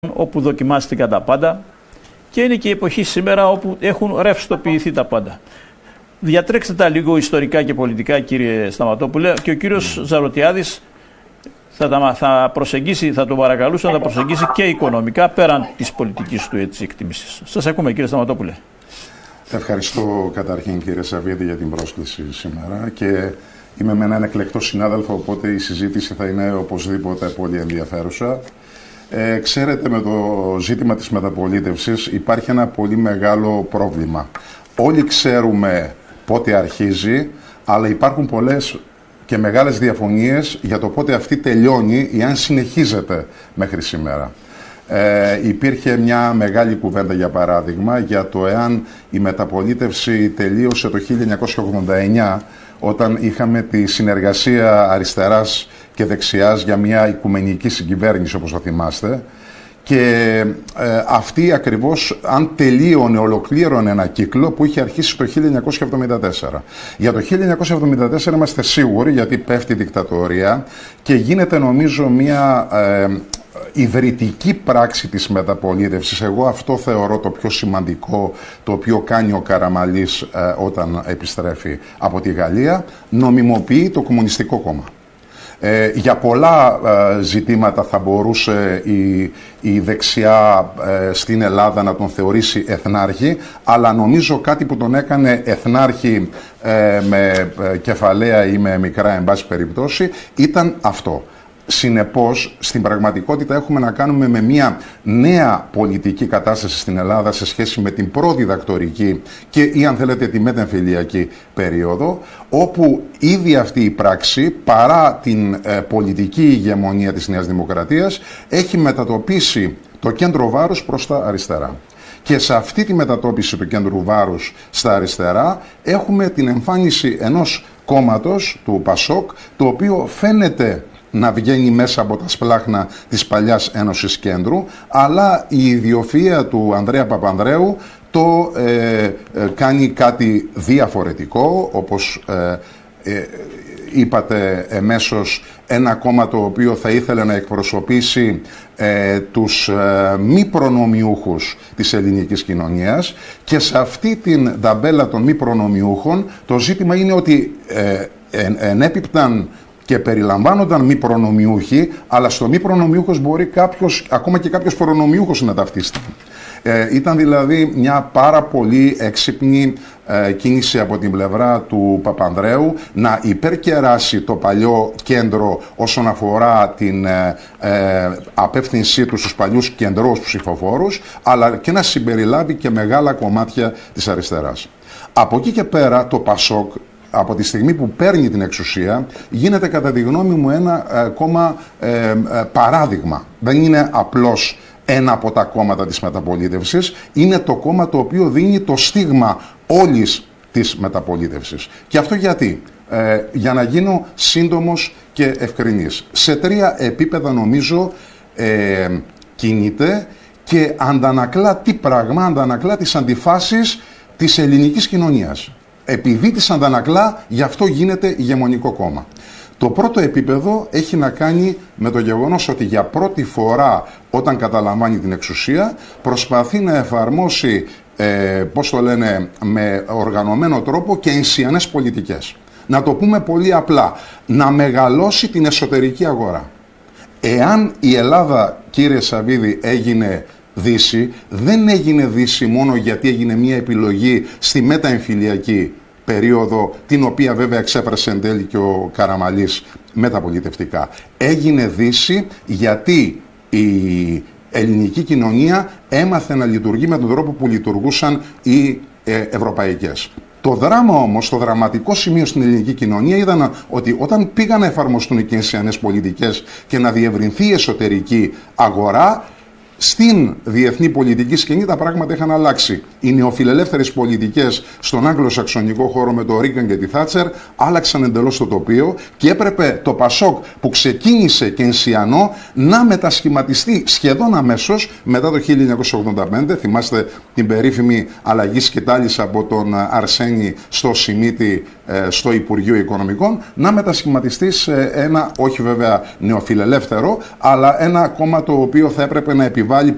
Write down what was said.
όπου δοκιμάστηκαν τα πάντα και είναι και η εποχή σήμερα όπου έχουν ρευστοποιηθεί τα πάντα. Διατρέξτε τα λίγο ιστορικά και πολιτικά, κύριε Σταματόπουλε, και ο κύριος Ζαρωτιάδης θα τον παρακαλούσα να τα προσεγγίσει και οικονομικά πέραν της πολιτικής του εκτίμησης. Σας ακούμε, κύριε Σταματόπουλε. Ευχαριστώ καταρχήν, κύριε Σαββίδη, για την πρόσκληση σήμερα και είμαι με έναν εκλεκτό συνάδελφο, οπότε η συζήτηση θα είναι οπωσδήποτε πολύ ενδιαφέρουσα. Ξέρετε, με το ζήτημα της μεταπολίτευσης υπάρχει ένα πολύ μεγάλο πρόβλημα. Όλοι ξέρουμε πότε αρχίζει, αλλά υπάρχουν πολλές και μεγάλες διαφωνίες για το πότε αυτή τελειώνει ή αν συνεχίζεται μέχρι σήμερα. Υπήρχε μια μεγάλη κουβέντα, για παράδειγμα, για το εάν η μεταπολίτευση τελείωσε το 1989, όταν είχαμε τη συνεργασία αριστεράς και δεξιάς για μια οικουμενική συγκυβέρνηση, όπως το θυμάστε, και αυτή ακριβώς, αν τελείωνε, ολοκλήρωνε ένα κύκλο που είχε αρχίσει το 1974. Για το 1974 είμαστε σίγουροι, γιατί πέφτει η δικτατορία και γίνεται, νομίζω, μια ιδρυτική πράξη της μεταπολίτευσης. Εγώ αυτό θεωρώ το πιο σημαντικό, το οποίο κάνει ο Καραμανλής όταν επιστρέφει από τη Γαλλία. Νομιμοποιεί το Κομμουνιστικό Κόμμα. Για πολλά ζητήματα θα μπορούσε η δεξιά στην Ελλάδα να τον θεωρήσει εθνάρχη, αλλά νομίζω κάτι που τον έκανε εθνάρχη με κεφαλαία ή με μικρά, εν πάση περιπτώσει, ήταν αυτό. Συνεπώς, στην πραγματικότητα έχουμε να κάνουμε με μια νέα πολιτική κατάσταση στην Ελλάδα σε σχέση με την προδιδακτορική και, ή αν θέλετε, τη μετεμφυλιακή περίοδο, όπου ήδη αυτή η πράξη, παρά την πολιτική ηγεμονία της Νέας Δημοκρατίας, έχει μετατοπίσει το κέντρο βάρους προς τα αριστερά. Και σε αυτή τη μετατόπιση του κέντρου βάρους στα αριστερά έχουμε την εμφάνιση ενός κόμματος, του ΠΑΣΟΚ, το οποίο φαίνεται να βγαίνει μέσα από τα σπλάχνα της παλιάς Ένωσης Κέντρου, αλλά η ιδιοφυΐα του Ανδρέα Παπανδρέου το κάνει κάτι διαφορετικό, όπως είπατε εμέσως, ένα κόμμα το οποίο θα ήθελε να εκπροσωπήσει τους μη προνομιούχους της ελληνικής κοινωνίας, και σε αυτή την ταμπέλα των μη προνομιούχων το ζήτημα είναι ότι ενέπιπταν και περιλαμβάνονταν μη προνομιούχοι, αλλά στο μη προνομιούχος μπορεί ακόμα και κάποιος προνομιούχος να ταυτιστεί. Ήταν δηλαδή μια πάρα πολύ έξυπνη κίνηση από την πλευρά του Παπανδρέου να υπερκεράσει το παλιό κέντρο όσον αφορά την απεύθυνσή του στους παλιούς κεντρώους ψηφοφόρους, αλλά και να συμπεριλάβει και μεγάλα κομμάτια της αριστεράς. Από εκεί και πέρα το ΠΑΣΟΚ, από τη στιγμή που παίρνει την εξουσία, γίνεται, κατά τη γνώμη μου, ένα κόμμα παράδειγμα. Δεν είναι απλώς ένα από τα κόμματα της μεταπολίτευσης, είναι το κόμμα το οποίο δίνει το στίγμα όλης της μεταπολίτευσης. Και αυτό γιατί? Για να γίνω σύντομος και ευκρινής. Σε τρία επίπεδα, νομίζω, κινείται και αντανακλά τι πράγμα? Αντανακλά τις αντιφάσεις της ελληνικής κοινωνίας. Επειδή τις αντανακλά, γι' αυτό γίνεται ηγεμονικό κόμμα. Το πρώτο επίπεδο έχει να κάνει με το γεγονός ότι για πρώτη φορά, όταν καταλαμβάνει την εξουσία, προσπαθεί να εφαρμόσει, με οργανωμένο τρόπο και ενσιανές πολιτικές. Να το πούμε πολύ απλά, να μεγαλώσει την εσωτερική αγορά. Εάν η Ελλάδα, κύριε Σαββίδη, έγινε Δύση, δεν έγινε Δύση μόνο γιατί έγινε μια επιλογή στη μεταεμφυλιακή περίοδο, την οποία βέβαια εξέφρασε εν τέλει και ο Καραμανλής μεταπολιτευτικά. Έγινε Δύση γιατί η ελληνική κοινωνία έμαθε να λειτουργεί με τον τρόπο που λειτουργούσαν οι ευρωπαϊκές. Το δράμα όμως, το δραματικό σημείο στην ελληνική κοινωνία ήταν ότι όταν πήγαν να εφαρμοστούν οι κενσιανές πολιτικές και να διευρυνθεί η εσωτερική αγορά, στην διεθνή πολιτική σκηνή τα πράγματα είχαν αλλάξει. Οι νεοφιλελεύθερες πολιτικές στον αγγλοσαξονικό χώρο με το Ρίγκαν και τη Θάτσερ άλλαξαν εντελώς το τοπίο και έπρεπε το ΠΑΣΟΚ, που ξεκίνησε κενσιανό, να μετασχηματιστεί σχεδόν αμέσως μετά το 1985. Θυμάστε την περίφημη αλλαγή σκητάλης από τον Αρσένη στο Σιμίτη στο Υπουργείο Οικονομικών, να μετασχηματιστεί σε ένα, όχι βέβαια νεοφιλελεύθερο, αλλά ένα κόμμα το οποίο θα έπρεπε να επιβάλλει